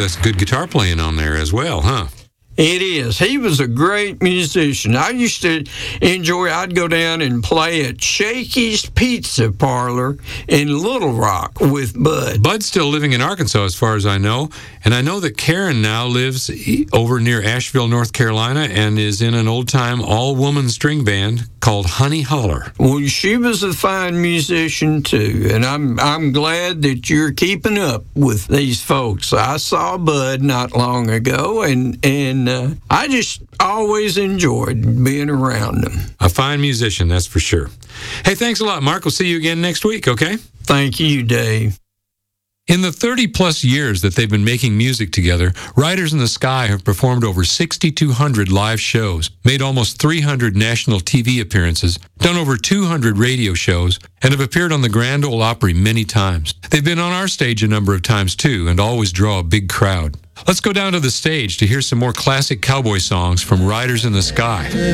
that's good guitar playing on there as well, huh? It is. He was a great musician. I used to enjoy, I'd go down and play at Shakey's Pizza Parlor in Little Rock with Bud. Bud's still living in Arkansas as far as I know, and I know that Karen now lives over near Asheville, North Carolina, and is in an old-time all-woman string band called Honey Holler. Well, she was a fine musician too, and I'm glad that you're keeping up with these folks. I saw Bud not long ago, and I just always enjoyed being around them. A fine musician, that's for sure. Hey, thanks a lot, Mark. We'll see you again next week, okay? Thank you, Dave. In the 30-plus years that they've been making music together, Riders in the Sky have performed over 6,200 live shows, made almost 300 national TV appearances, done over 200 radio shows, and have appeared on the Grand Ole Opry many times. They've been on our stage a number of times, too, and always draw a big crowd. Let's go down to the stage to hear some more classic cowboy songs from Riders in the Sky.